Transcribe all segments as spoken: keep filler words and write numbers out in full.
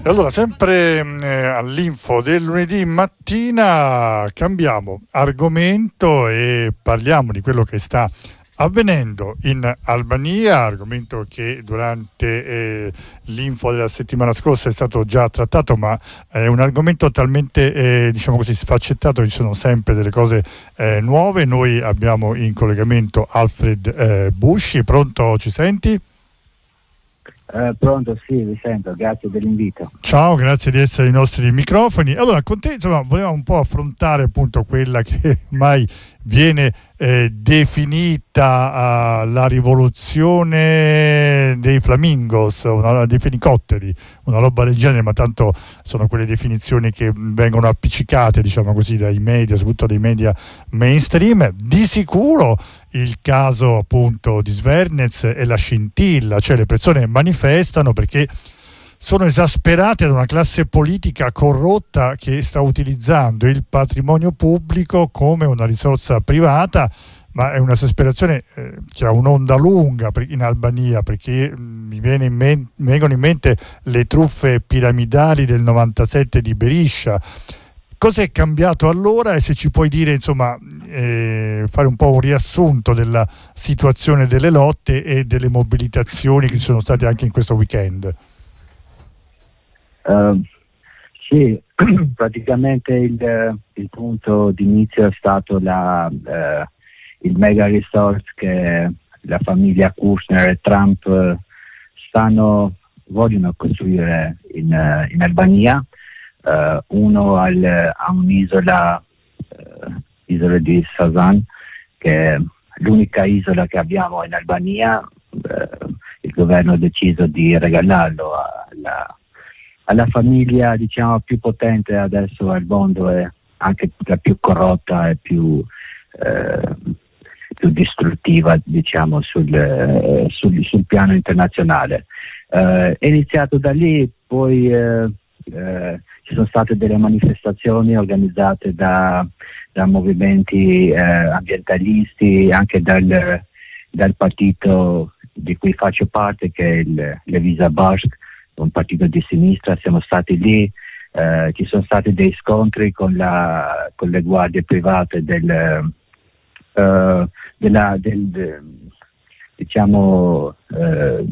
E allora, sempre eh, all'info del lunedì mattina, cambiamo argomento e parliamo di quello che sta avvenendo in Albania, argomento che durante eh, l'info della settimana scorsa è stato già trattato, ma è un argomento talmente eh, diciamo così sfaccettato che ci sono sempre delle cose eh, nuove. Noi abbiamo in collegamento Alfred eh, Busci. Pronto, ci senti? Uh, pronto, sì, vi sento, grazie dell'invito. Ciao, grazie di essere ai nostri microfoni. Allora, con te, insomma, volevamo un po' affrontare appunto quella che mai viene eh, definita uh, la rivoluzione dei flamingos, una, dei fenicotteri, una roba del genere, ma tanto sono quelle definizioni che vengono appiccicate, diciamo così, dai media, soprattutto dai media mainstream. Di sicuro il caso appunto di Svernez è la scintilla, cioè le persone manifestano perché sono esasperate da una classe politica corrotta che sta utilizzando il patrimonio pubblico come una risorsa privata, ma è un'esasperazione eh, che ha un'onda lunga in Albania, perché mh, mi, viene in men- mi vengono in mente le truffe piramidali del novantasette di Berisha. Cos'è cambiato allora, e se ci puoi dire, insomma, eh, fare un po' un riassunto della situazione delle lotte e delle mobilitazioni che ci sono state anche in questo weekend? Uh, sì, praticamente il, il punto d'inizio è stato la, uh, il mega resort che la famiglia Kushner e Trump uh, stanno, vogliono costruire in, uh, in Albania. Uh, uno al, a un'isola, uh, isola di Sasan, che è l'unica isola che abbiamo in Albania. Uh, il governo ha deciso di regalarlo alla, alla famiglia, diciamo, più potente adesso al mondo, e anche la più corrotta e più, uh, più distruttiva, diciamo, sul, sul, sul piano internazionale. Uh, è iniziato da lì, poi uh, uh, ci sono state delle manifestazioni organizzate da, da movimenti eh, ambientalisti, anche dal, dal partito di cui faccio parte, che è il Levisa Bashk, un partito di sinistra. Siamo stati lì, eh, ci sono stati dei scontri con, la, con le guardie private del, uh, della, del, de, diciamo, uh,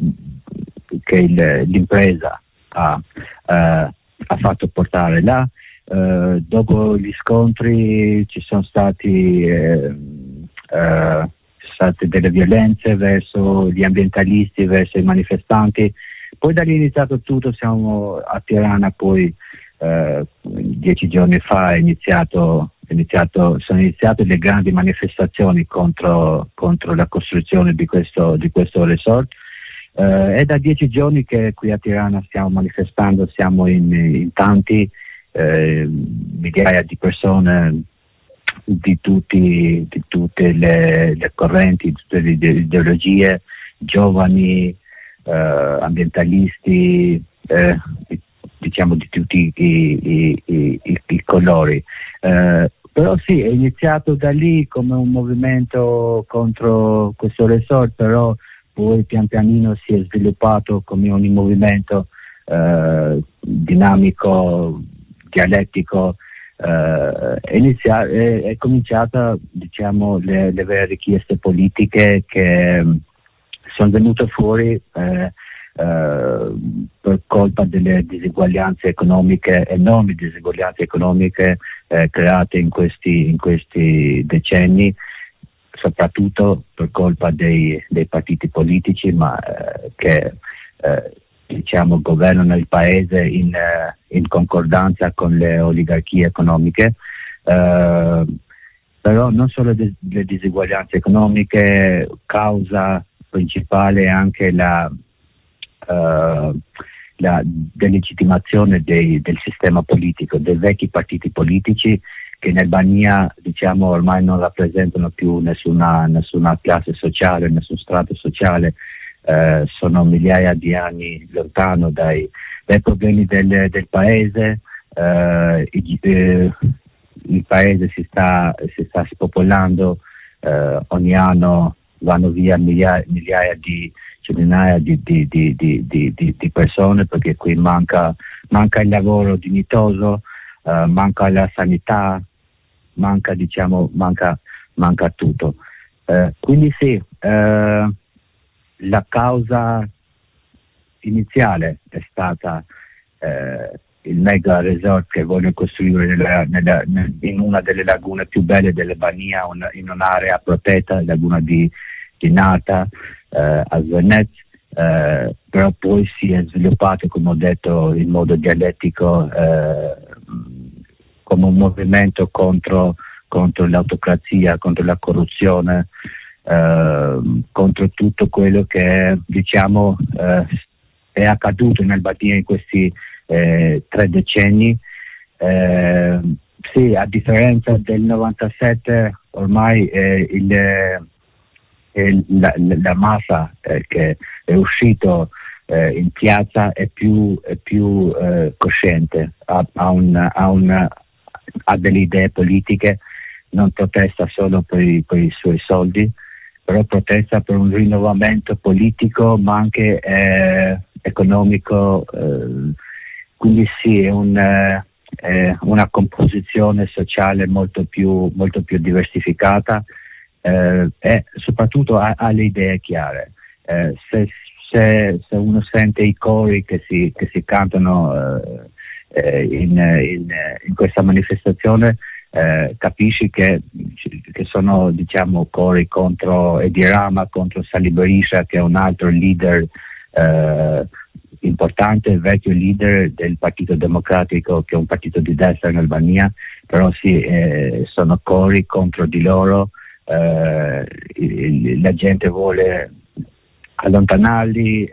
che il, l'impresa ha uh, ha fatto portare là. Uh, dopo gli scontri ci sono stati eh, uh, state delle violenze verso gli ambientalisti, verso i manifestanti. Poi da lì è iniziato tutto. Siamo a Tirana, poi uh, dieci giorni fa è iniziato, è iniziato, sono iniziate le grandi manifestazioni contro, contro la costruzione di questo, di questo resort. Uh, è da dieci giorni che qui a Tirana stiamo manifestando, siamo in, in tanti, eh, migliaia di persone di, tutti, di tutte le, le correnti, di tutte le ideologie, giovani, uh, ambientalisti, eh, diciamo di tutti i, i, i, i, i colori. Uh, però sì, è iniziato da lì come un movimento contro questo resort, però poi pian pianino si è sviluppato come ogni movimento eh, dinamico, dialettico. Eh, è, inizia- è, è cominciata, diciamo, le, le vere richieste politiche che sono venute fuori eh, eh, per colpa delle diseguaglianze economiche, enormi diseguaglianze economiche eh, create in questi, in questi decenni, soprattutto per colpa dei, dei partiti politici, ma eh, che eh, diciamo governano il paese in, eh, in concordanza con le oligarchie economiche. Eh, però non solo de- le diseguaglianze economiche, causa principale è anche la, uh, la delegittimazione dei, del sistema politico, dei vecchi partiti politici, che in Albania, diciamo, ormai non rappresentano più nessuna, nessuna classe sociale, nessun strato sociale. Eh, sono migliaia di anni lontano dai, dai problemi del, del paese. Eh, il, eh, il paese si sta, si sta spopolando, eh, ogni anno vanno via migliaia, migliaia di, centinaia di, di, di, di, di, di persone, perché qui manca, manca il lavoro dignitoso, uh, manca la sanità, manca diciamo manca, manca tutto. Uh, quindi sì, uh, la causa iniziale è stata uh, il mega resort che vogliono costruire nella, nella, in una delle lagune più belle dell'Albania, un, in un'area protetta, la laguna di, di Nata, eh, a Zvernez, eh, però poi si è sviluppato, come ho detto, in modo dialettico eh, come un movimento contro, contro l'autocrazia, contro la corruzione, eh, contro tutto quello che diciamo eh, è accaduto in Albania in questi Eh, tre decenni. Eh, sì, a differenza del novantasette ormai eh, il, eh, la, la massa eh, che è uscito eh, in piazza è più, è più eh, cosciente, ha, ha, un, ha, un, ha delle idee politiche, non protesta solo per i, per i suoi soldi, però protesta per un rinnovamento politico ma anche eh, economico. eh, Quindi sì, è, un, eh, è una composizione sociale molto più, molto più diversificata eh, e soprattutto ha, ha le idee chiare. Eh, se, se, se uno sente i cori che si, che si cantano eh, in, in, in questa manifestazione, eh, capisci che, che sono diciamo cori contro Edi Rama, contro Sali Berisha, che è un altro leader eh, importante, il vecchio leader del Partito Democratico, che è un partito di destra in Albania, però sì, eh, sono cori contro di loro, eh, la gente vuole allontanarli,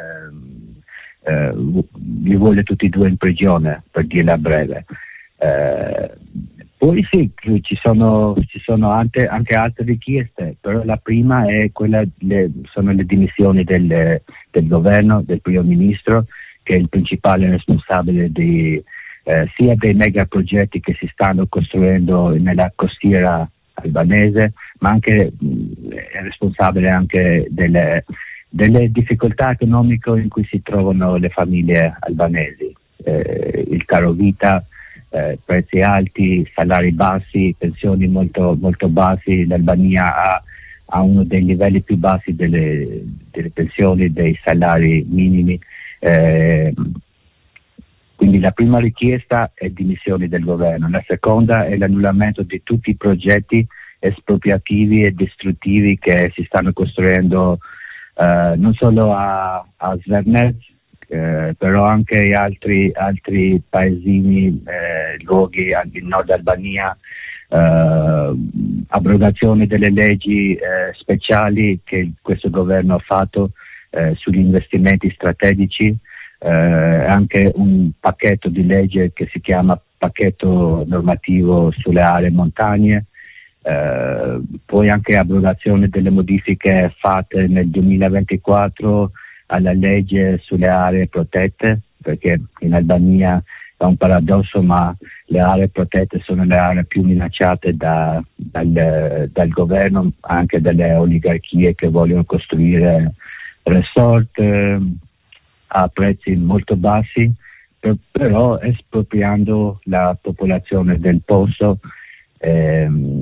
eh, eh, li vuole tutti e due in prigione, per dirla breve. Eh, poi sì, ci sono, ci sono anche, anche altre richieste, però la prima è quella, le, sono le dimissioni del, del governo, del primo ministro, che è il principale responsabile di, eh, sia dei megaprogetti che si stanno costruendo nella costiera albanese, ma anche mh, è responsabile anche delle, delle difficoltà economiche in cui si trovano le famiglie albanesi, eh, il caro vita, Eh, prezzi alti, salari bassi, pensioni molto, molto bassi. L'Albania ha, ha uno dei livelli più bassi delle, delle pensioni, dei salari minimi. Eh, quindi la prima richiesta è dimissioni del governo, la seconda è l'annullamento di tutti i progetti espropriativi e distruttivi che si stanno costruendo eh, non solo a, a Zvernez, Eh, però anche in altri, altri paesini, eh, luoghi in Nord Albania, eh, abrogazione delle leggi eh, speciali che questo governo ha fatto eh, sugli investimenti strategici, eh, anche un pacchetto di legge che si chiama pacchetto normativo sulle aree montagne, eh, poi anche abrogazione delle modifiche fatte nel duemilaventiquattro alla legge sulle aree protette, perché in Albania è un paradosso, ma le aree protette sono le aree più minacciate da, dal, dal governo, anche dalle oligarchie che vogliono costruire resort eh, a prezzi molto bassi, per, però espropriando la popolazione del posto, ehm,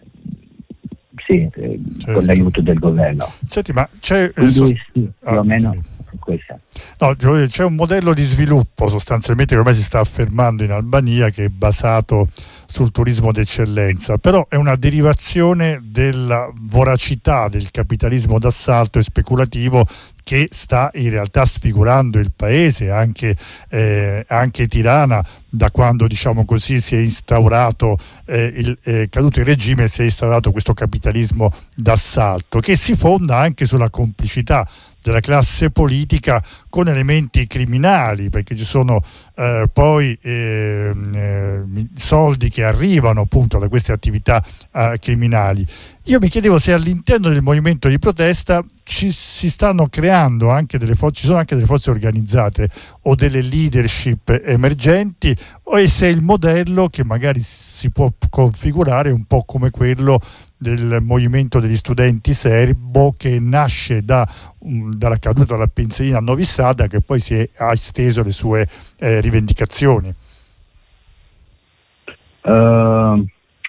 sì, eh, certo, con l'aiuto del governo. Senti, ma c'è Quindi, sost... sì, più ah, o meno questa. No, c'è un modello di sviluppo sostanzialmente che ormai si sta affermando in Albania, che è basato sul turismo d'eccellenza, però è una derivazione della voracità del capitalismo d'assalto e speculativo che sta in realtà sfigurando il paese, anche, eh, anche Tirana, da quando diciamo così si è instaurato eh, il eh, caduto il regime, si è instaurato questo capitalismo d'assalto che si fonda anche sulla complicità della classe politica con elementi criminali, perché ci sono eh, poi eh, eh, soldi che arrivano appunto da queste attività eh, criminali. Io mi chiedevo se all'interno del movimento di protesta ci si stanno creando anche delle forze, ci sono anche delle forze organizzate o delle leadership emergenti, o se è il modello che magari si può configurare un po' come quello del movimento degli studenti serbo, che nasce da, um, dalla caduta della pensilina a Novi Sad, che poi si è, ha esteso le sue eh, rivendicazioni. Uh,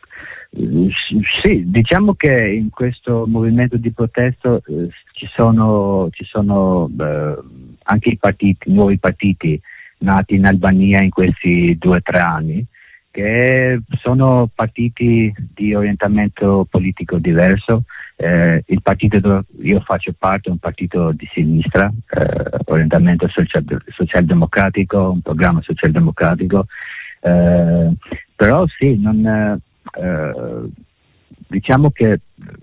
sì, diciamo che in questo movimento di protesto eh, ci sono, ci sono eh, anche i partiti, nuovi partiti nati in Albania in questi due o tre anni, che sono partiti di orientamento politico diverso. Eh, il partito dove io faccio parte è un partito di sinistra, eh, orientamento social, socialdemocratico, un programma socialdemocratico, eh, però sì, non, eh, diciamo che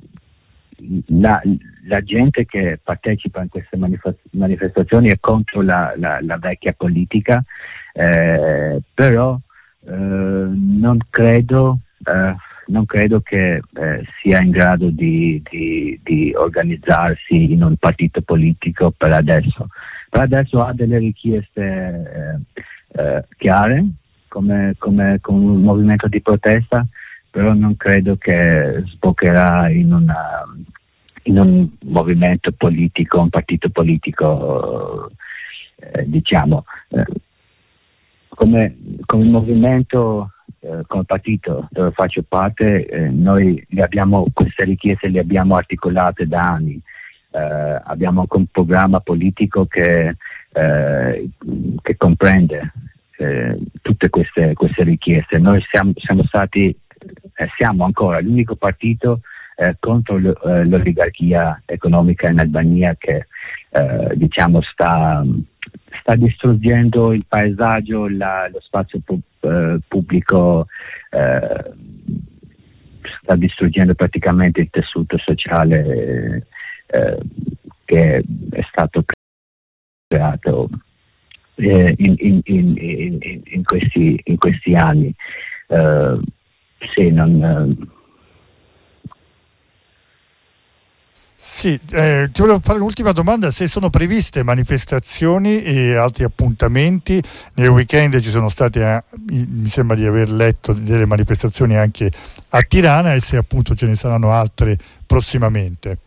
la, la gente che partecipa in queste manifestazioni è contro la, la, la vecchia politica, eh, però eh, non credo eh, non credo che eh, sia in grado di, di, di organizzarsi in un partito politico per adesso. Per adesso ha delle richieste eh, eh, chiare come, come, come un movimento di protesta, però non credo che sboccherà in, una, in un movimento politico, un partito politico, eh, diciamo. Eh, come, come movimento, eh, come partito dove faccio parte, eh, noi le abbiamo, queste richieste le abbiamo articolate da anni. Eh, abbiamo un programma politico che, eh, che comprende eh, tutte queste, queste richieste. Noi siamo, siamo stati Eh, siamo ancora l'unico partito eh, contro l- eh, l'oligarchia economica in Albania che eh, diciamo sta, sta distruggendo il paesaggio, la, lo spazio pu- eh, pubblico, eh, sta distruggendo praticamente il tessuto sociale eh, che è stato creato eh, in, in, in, in, in, questi, in questi anni. Uh, Sì, non, eh. Sì, eh, ti volevo fare l'ultima domanda: se sono previste manifestazioni e altri appuntamenti. Nel weekend ci sono state, eh, mi sembra di aver letto, delle manifestazioni anche a Tirana, e se appunto ce ne saranno altre prossimamente.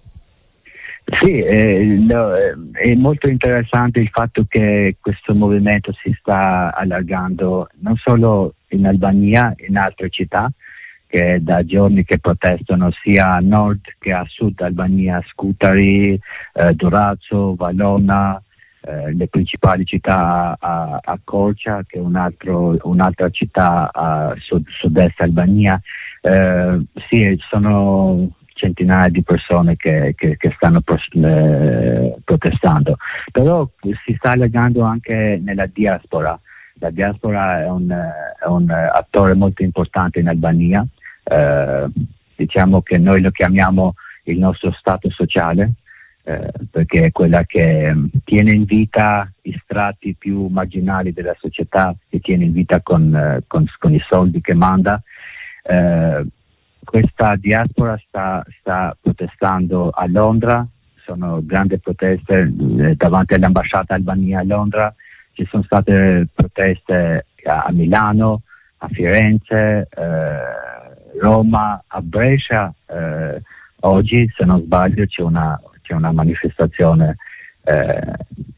Sì, eh, no, è molto interessante il fatto che questo movimento si sta allargando non solo in Albania, in altre città che da giorni che protestano sia a nord che a sud Albania, Scutari, eh, Durazzo, Valona, eh, le principali città a, a Korça, che è un altro, un'altra città a sud, sud-est Albania. Eh, sì, sono centinaia di persone che, che, che stanno pros- eh, protestando, però si sta allargando anche nella diaspora. La diaspora è un, è un attore molto importante in Albania, eh, diciamo che noi lo chiamiamo il nostro stato sociale, eh, perché è quella che tiene in vita i strati più marginali della società, che tiene in vita con, eh, con, con i soldi che manda. Eh, questa diaspora sta, sta protestando a Londra, sono grandi proteste eh, davanti all'ambasciata albania a Londra. Ci sono state proteste a Milano, a Firenze, eh, Roma, a Brescia. Eh, oggi, se non sbaglio, c'è una, c'è una manifestazione. Eh,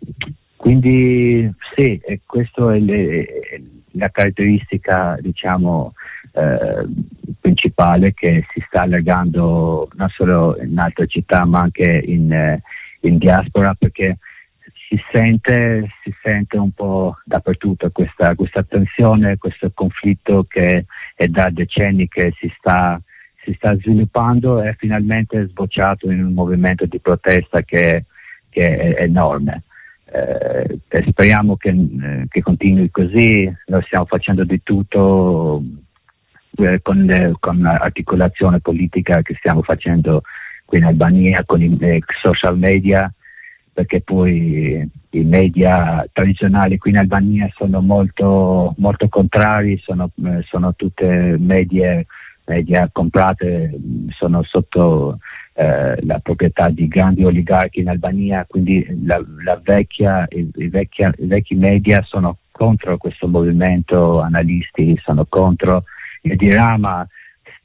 quindi sì, e questa è, le, è la caratteristica, diciamo, eh, principale, che si sta allargando non solo in altre città ma anche in, in diaspora, perché Si sente, si sente un po' dappertutto questa, questa tensione, questo conflitto che è da decenni che si sta, si sta sviluppando e finalmente è sbocciato in un movimento di protesta che, che è enorme. Eh, e speriamo che, eh, che continui così. Noi stiamo facendo di tutto eh, con, le, con l'articolazione politica che stiamo facendo qui in Albania, con i eh, social media, perché poi i media tradizionali qui in Albania sono molto, molto contrari, sono, sono tutte medie, media comprate, sono sotto eh, la proprietà di grandi oligarchi in Albania, quindi la, la vecchia, i, i, vecchia, i vecchi media sono contro questo movimento, analisti sono contro. E dirà, ma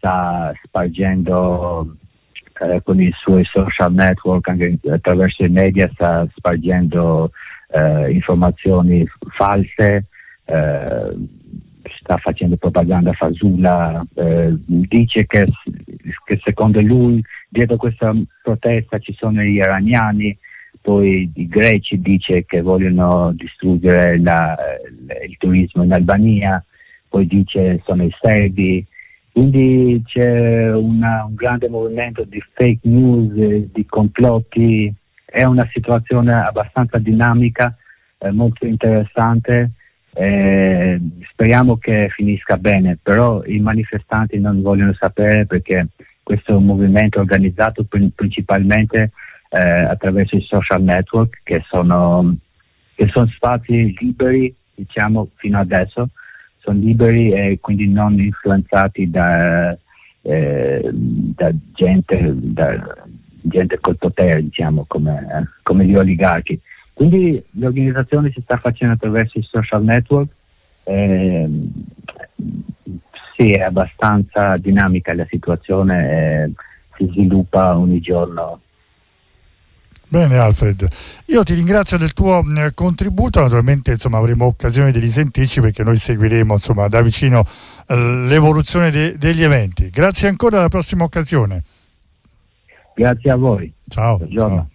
sta spargendo eh, con i suoi social network, anche attraverso i media, sta spargendo eh, informazioni false, eh, sta facendo propaganda fasulla, eh, dice che, che secondo lui dietro questa protesta ci sono gli iraniani, poi i greci dice che vogliono distruggere la, il turismo in Albania, poi dice sono i serbi, quindi c'è una, un grande movimento di fake news, eh, di complotti, è una situazione abbastanza dinamica, eh, molto interessante. Eh, speriamo che finisca bene, però i manifestanti non vogliono sapere, perché questo è un movimento organizzato principalmente eh, attraverso i social network, che sono, che sono spazi liberi, diciamo, fino adesso, sono liberi e quindi non influenzati da, eh, da gente da gente col potere, diciamo, come, come gli oligarchi. Quindi l'organizzazione si sta facendo attraverso i social network, eh, sì, è abbastanza dinamica la situazione, eh, si sviluppa ogni giorno. Bene Alfred, io ti ringrazio del tuo eh, contributo, naturalmente insomma avremo occasione di risentirci, perché noi seguiremo insomma da vicino eh, l'evoluzione de- degli eventi. Grazie ancora, alla prossima occasione. Grazie a voi. Ciao. Buongiorno. Ciao.